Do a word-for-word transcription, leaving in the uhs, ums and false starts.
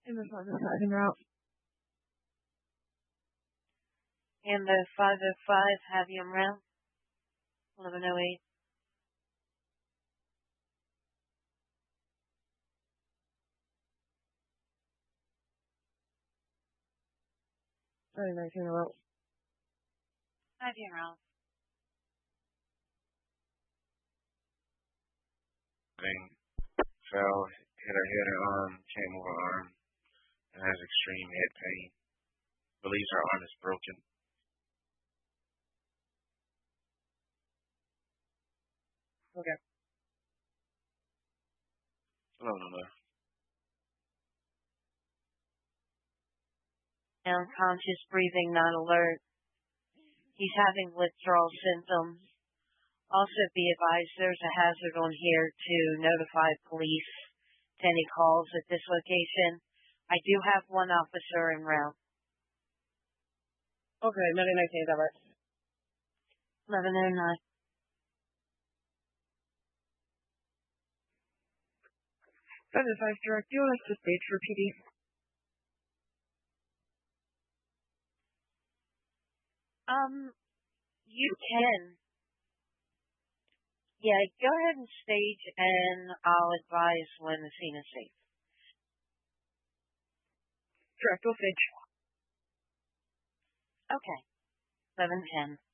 In the five oh five en route. And the five oh five, have you en route? eleven oh eight. Sorry, nineteen en route. Have you en route? Fell, hit her head and arm, can't move her arm, and has extreme head pain. Believes her arm is broken. Okay. No, no, no. Unconscious breathing, not alert. He's having withdrawal symptoms. Also be advised there's a hazard on here to notify police to any calls at this location. I do have one officer en route. Okay, eleven nineteen, is that right? eleven oh nine. five oh five, direct U S to stage for P D. Um, you can. Yeah, go ahead and stage, and I'll advise when the scene is safe. Direct, we'll stage. Okay. eleven ten.